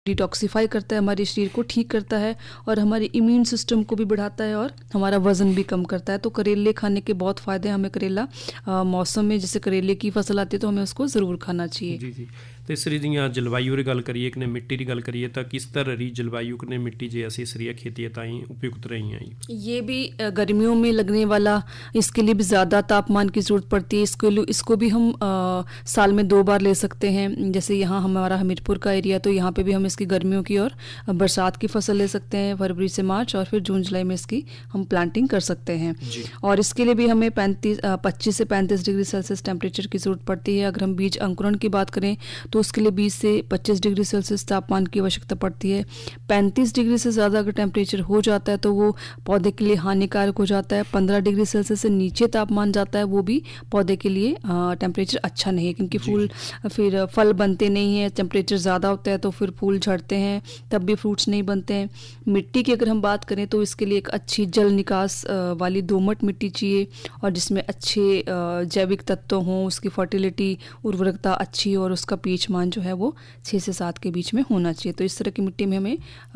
Detoxify करता है, हमारे शरीर को ठीक करता है और हमारे इम्यून सिस्टम को भी बढ़ाता है और हमारा वज़न भी कम करता है। तो करेले खाने के बहुत फ़ायदे हैं। हमें करेला मौसम में जैसे करेले की फसल आती है तो हमें उसको ज़रूर खाना चाहिए। जी जी। तो इस ਦੀਆਂ ਜਲਵਾਯੂ ਦੀ ਗੱਲ ਕਰੀਏ ਕਿ ਮਿੱਟੀ ਦੀ ਗੱਲ ਕਰੀਏ ਤਾਂ ਕਿਸ ਤਰ੍ਹਾਂ ਦੀ जलवायु ने मिट्टी जे ऐसी सरिया खेती ताई उपयुक्त रही हैं? ये भी गर्मियों में लगने वाला, इसके लिए भी ज़्यादा तापमान की ज़रूरत पड़ती है। इसको भी हम साल में 2 बार ले सकते हैं। जैसे यहाँ हमारा हमीरपुर का एरिया, तो यहाँ पे भी हम इसकी गर्मियों की और बरसात की फसल ले सकते हैं, फरवरी से मार्च, और फिर जून जुलाई में इसकी हम प्लांटिंग कर सकते हैं। और इसके लिए भी हमें 25 से 35 डिग्री सेल्सियस टेम्परेचर की ज़रूरत पड़ती है। अगर हम बीज अंकुरण की बात करें तो उसके लिए 20 से 25 डिग्री सेल्सियस तापमान की आवश्यकता पड़ती है। 35 डिग्री से ज़्यादा अगर टेम्परेचर हो जाता है तो वो पौधे के लिए हानिकारक हो जाता है। 15 डिग्री सेल्सियस से नीचे तापमान जाता है वो भी पौधे के लिए टेम्परेचर अच्छा नहीं है, क्योंकि फिर फल बनते नहीं हैं। टेम्परेचर ज़्यादा होता है तो फिर फूल झड़ते हैं, तब भी फ्रूट्स नहीं बनते हैं। मिट्टी की अगर हम बात करें तो इसके लिए एक अच्छी जल निकास वाली दोमट मिट्टी चाहिए, और जिसमें अच्छे जैविक तत्व हों, उसकी फर्टिलिटी उर्वरकता अच्छी, और उसका पीएच मान जो है वो 6 से 7 के बीच में होना चाहिए। तो इस तरह की मिट्टी में हमें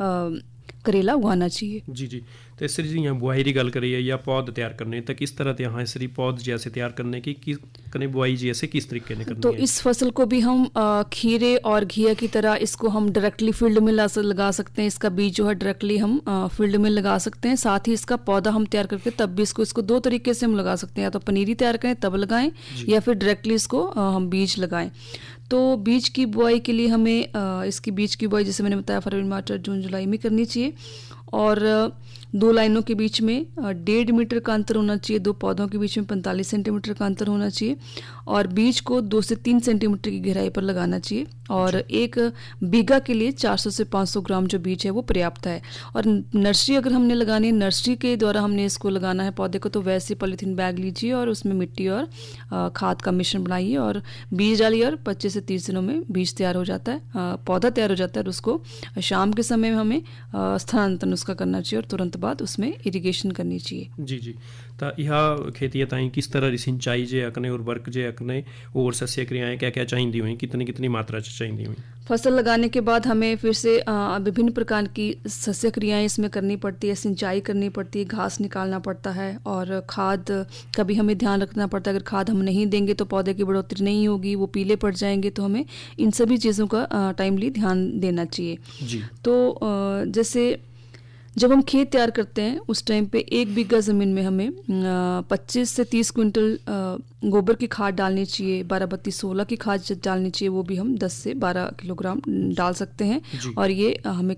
करेला उगाना चाहिए। जी जी। तो इस जी बुआई की गल करिए या पौध तैयार करने, तो किस तरह यहाँ इस पौध जैसे तैयार करने की कने बुआई जैसे किस तरीके ने करनी तो है? इस फसल को भी हम खीरे और घिया की तरह इसको हम डायरेक्टली फील्ड में लगा सकते हैं। इसका बीज जो है डायरेक्टली हम फील्ड में लगा सकते हैं। साथ ही इसका पौधा हम तैयार करके तब भी इसको 2 तरीके से हम लगा सकते हैं, या तो पनीरी तैयार करें तब लगाएं, या फिर डायरेक्टली इसको हम बीज लगाएं। तो बीज की बुआई के लिए हमें इसकी बीज की बुआई जैसे मैंने बताया फरवरी मार्च और जून जुलाई में करनी चाहिए, और 2 लाइनों के बीच में 1.5 मीटर का अंतर होना चाहिए। 2 पौधों के बीच में 45 सेंटीमीटर का अंतर होना चाहिए, और बीज को 2 से 3 सेंटीमीटर की गहराई पर लगाना चाहिए। और 1 बीघा के लिए 400 से 500 ग्राम जो बीज है वो पर्याप्त है। और नर्सरी अगर हमने लगानी है, नर्सरी के द्वारा हमने इसको लगाना है पौधे को, तो वैसे पॉलीथीन बैग लीजिए और उसमें मिट्टी और खाद का मिश्रण बनाइए और बीज डालिए, और 25 से 30 दिनों में बीज तैयार हो जाता है, पौधा तैयार हो जाता है। और उसको शाम के समय में हमें स्थानांतरण उसका करना चाहिए, और तुरंत बाद उसमें इरिगेशन करनी चाहिए। जी जी। तो यह खेती ताई किस तरह की सिंचाई जे अकने उर्वरक जे अकने और सस्य क्रियाएं क्या क्या चाहिए हुई, कितनी मात्रा चाहिए हुई? फसल लगाने के बाद हमें फिर से विभिन्न प्रकार की सस्य क्रियाएं इसमें करनी पड़ती है। सिंचाई करनी पड़ती है, घास निकालना पड़ता है, और खाद का भी हमें ध्यान रखना पड़ता है। अगर खाद हम नहीं देंगे तो पौधे की बढ़ोतरी नहीं होगी, वो पीले पड़ जाएंगे। तो हमें इन सभी चीज़ों का टाइमली ध्यान देना चाहिए जी। तो जैसे जब हम खेत तैयार करते हैं उस टाइम पे 1 बीघा ज़मीन में हमें 25 से 30 क्विंटल गोबर की खाद डालनी चाहिए। 12-32-16 की खाद डालनी चाहिए, वो भी हम 10 से 12 किलोग्राम डाल सकते हैं। और ये हमें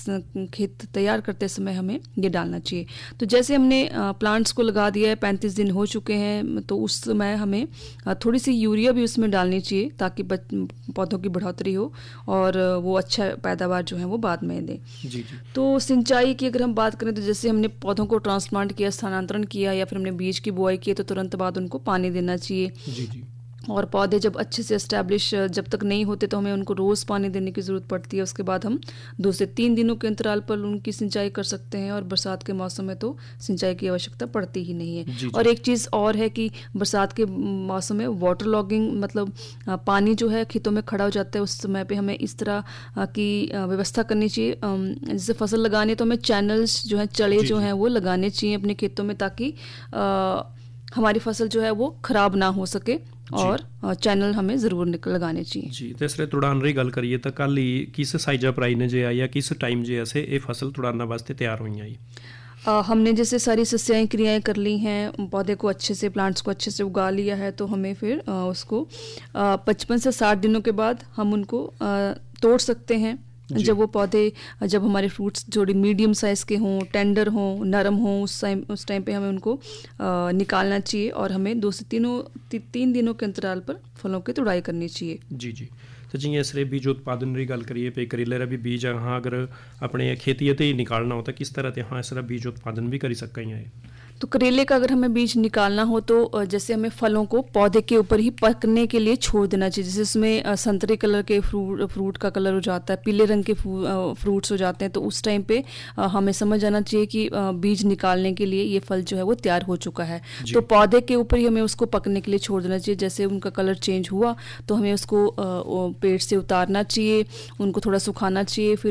खेत तैयार करते समय हमें ये डालना चाहिए। तो जैसे हमने प्लांट्स को लगा दिया है, 35 दिन हो चुके हैं, तो उस समय हमें थोड़ी सी यूरिया भी उसमें डालनी चाहिए, ताकि पौधों की बढ़ोतरी हो और वो अच्छा पैदावार जो है वो बाद में दें। तो सिंचाई की अगर हम बात करें तो जैसे हमने पौधों को ट्रांसप्लांट किया, स्थानांतरण किया, या फिर हमने बीज की बुआई की, तो तुरंत बाद उनको पानी देना चाहिए। जी जी। और पौधे जब अच्छे से एस्टैब्लिश जब तक नहीं होते तो हमें उनको रोज़ पानी देने की ज़रूरत पड़ती है। उसके बाद हम 2 से 3 दिनों के अंतराल पर उनकी सिंचाई कर सकते हैं, और बरसात के मौसम में तो सिंचाई की आवश्यकता पड़ती ही नहीं है। जी। और एक चीज़ और है कि बरसात के मौसम में वाटर लॉगिंग, मतलब पानी जो है खेतों में खड़ा हो जाता है, उस समय पर हमें इस तरह की व्यवस्था करनी चाहिए। जैसे फसल लगानी है तो हमें चैनल्स जो हैं, चड़े जो हैं वो लगाने चाहिए अपने खेतों में, ताकि हमारी फसल जो है वो ख़राब ना हो सके, और चैनल हमें ज़रूर लगाने चाहिए जी। तो इसलिए तुड़ान रही गल करिए तो कल ही किस साइजा प्राई ने जे आई या किस टाइम जे ऐसे ये फसल तुड़ाना वास्ते तैयार हुई आई? हमने जैसे सारी सस्याएं क्रियाएं कर ली हैं, पौधे को अच्छे से, प्लांट्स को अच्छे से उगा लिया है, तो हमें फिर उसको 55 से 60 दिनों के बाद हम उनको तोड़ सकते हैं। जब वो पौधे, जब हमारे फ्रूट्स थोड़ी मीडियम साइज़ के हों, टेंडर हों, नरम हों, उस टाइम पे हमें उनको निकालना चाहिए, और हमें 2 से 3 दिनों के अंतराल पर फलों की तुड़ाई करनी चाहिए। जी जी। तो जी इसलिए बीज उत्पादन की गल करिए पे करेले रा भी बीज हाँ अगर अपने खेती ही निकालना हो तो किस तरह से हाँ इस बीज उत्पादन भी करी सकते हैं? तो करेले का अगर हमें बीज निकालना हो तो जैसे हमें फलों को पौधे के ऊपर ही पकने के लिए छोड़ देना चाहिए। जैसे उसमें संतरे कलर के फ्रूट का कलर हो जाता है, पीले रंग के फ्रूट्स हो जाते हैं, तो उस टाइम पे हमें समझ आना चाहिए कि बीज निकालने के लिए ये फल जो है वो तैयार हो चुका है। तो पौधे के ऊपर ही हमें उसको पकने के लिए छोड़ देना चाहिए। जैसे उनका कलर चेंज हुआ तो हमें उसको पेड़ से उतारना चाहिए, उनको थोड़ा सुखाना चाहिए, फिर